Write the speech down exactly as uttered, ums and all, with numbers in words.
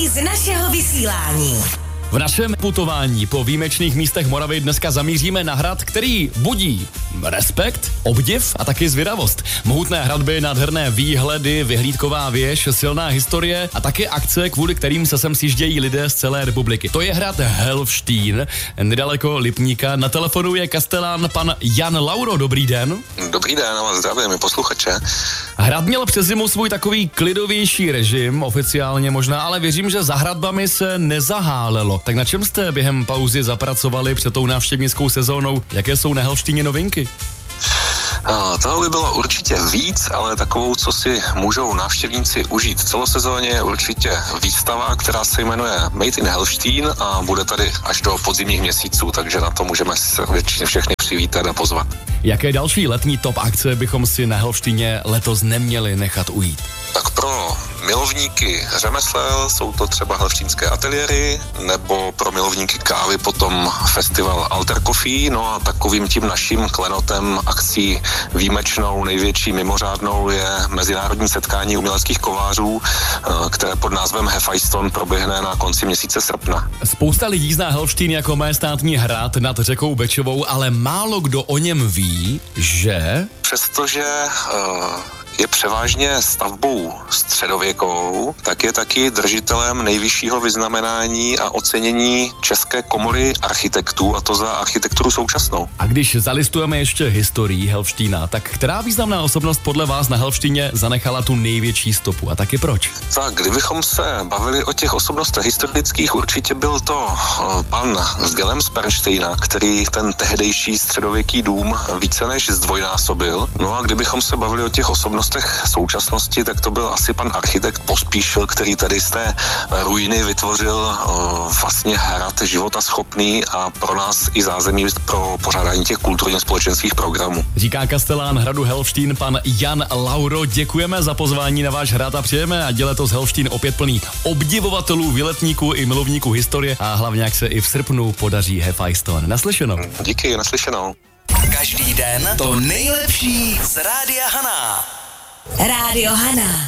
nejlepší z našeho vysílání. V našem putování po výjimečných místech Moravy dneska zamíříme na hrad, který budí respekt, obdiv a taky zvědavost. Mohutné hradby, nádherné výhledy, vyhlídková věž, silná historie a taky akce, kvůli kterým se sem sjíždějí lidé z celé republiky. To je hrad Helvštín, nedaleko Lipníka. Na telefonu je kastelán pan Jan Lauro. Dobrý den. Dobrý den, a zdravím i posluchače. Hrad měl přes zimu svůj takový klidovější režim, oficiálně možná, ale věřím, že za hradbami se nezahálelo. Tak na čem jste během pauzy zapracovali před tou návštěvnickou sezónou? Jaké jsou na Helvštíně novinky? A toho by bylo určitě víc, ale takovou, co si můžou návštěvníci užít celosezóně, je určitě výstava, která se jmenuje Made in Helvštín a bude tady až do podzimních měsíců, takže na to můžeme většině všechny přivítat a pozvat. Jaké další letní top akce bychom si na Helvštíně letos neměli nechat ujít? Tak pro milovníky řemesel jsou to třeba helvštínské ateliéry, nebo pro milovníky kávy potom festival Alter Coffee, no a takovým tím naším klenotem akcí výjimečnou, největší, mimořádnou je mezinárodní setkání uměleckých kovářů, které pod názvem Hefajston proběhne na konci měsíce srpna. Spousta lidí zná Helvštín jako majestátní hrad nad řekou Bečovou, ale málo kdo o něm ví, že... Přestože... Uh, je převážně stavbou středověkou, tak je taky držitelem nejvyššího vyznamenání a ocenění České komory architektů, a to za architekturu současnou. A když zalistujeme ještě historii Helvštína, tak která významná osobnost podle vás na Helvštíně zanechala tu největší stopu a taky proč? Tak, kdybychom se bavili o těch osobnostech historických, určitě byl to pan z Gelem z Pernštejna, který ten tehdejší středověký dům více než zdvojnásobil. No a kdybychom se bavili o těch osobnostech současnosti, tak to byl asi pan architekt Pospíšil, který tady z té ruiny vytvořil uh, vlastně hrad životaschopný a pro nás i zázemí pro pořádání těch kulturně společenských programů. Říká kastelán hradu Helvštín pan Jan Lauro. Děkujeme za pozvání na váš hrad a přejeme, ať je letos Helvštín opět plný obdivovatelů, výletníků i milovníků historie a hlavně, jak se i v srpnu podaří Hefajston. Naslyšenou. Díky, naslyšenou. Každý den to nejlepší z Rádia Hana. Rádio Hana.